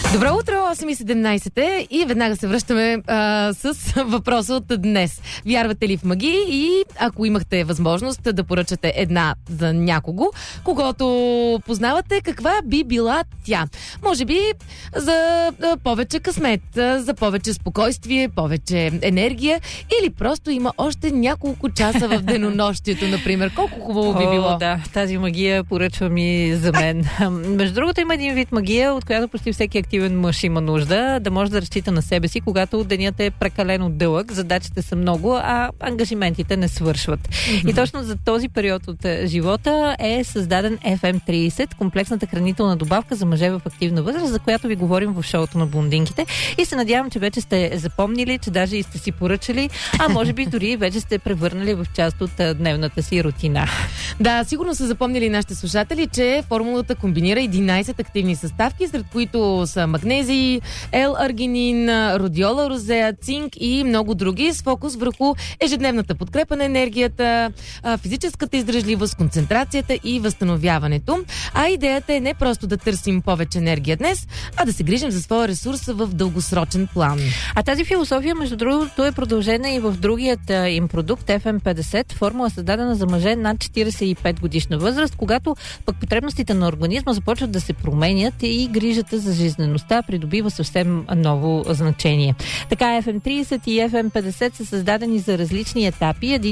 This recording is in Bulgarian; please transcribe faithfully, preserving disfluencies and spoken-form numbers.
Добро утро, осем и седемнайсет и веднага се връщаме а, с въпроса от днес. Вярвате ли в магии и ако имахте възможност да поръчате една за някого, когото познавате, каква би била тя? Може би за а, повече късмет, за повече спокойствие, повече енергия или просто има още няколко часа в денонощието, например. Колко хубаво би било. О, да, тази магия поръчва ми за мен. Между другото има един вид магия, от която почти всеки активен мъж има нужда, да може да разчита на себе си, когато денят е прекалено дълъг, задачите са много, а ангажиментите не свършват. Mm-hmm. И точно за този период от живота е създаден Еф Ем трийсет, комплексната хранителна добавка за мъже в активна възраст, за която ви говорим в шоуто на блондинките. И се надявам, че вече сте запомнили, че даже и сте си поръчали, а може би дори вече сте превърнали в част от дневната си рутина. Да, сигурно са запомнили нашите слушатели, че формулата комбинира единайсет активни съставки, сред които са магнезий, L-аргинин, родиола розея, цинк и много други, с фокус върху ежедневната подкрепа на енергията, физическата издръжливост, концентрацията и възстановяването. А идеята е не просто да търсим повече енергия днес, а да се грижим за своя ресурс в дългосрочен план. А тази философия, между другото, е продължена и в другият им продукт Еф Ем петдесет, формула създадена за мъже над четирийсет и пет годишна възраст, когато пък потребностите на организма започват да се променят и грижата за жизнеността придобива съвсем ново значение. Така Еф Ем трийсет и Еф Ем петдесет са създадени за различни етапи. Един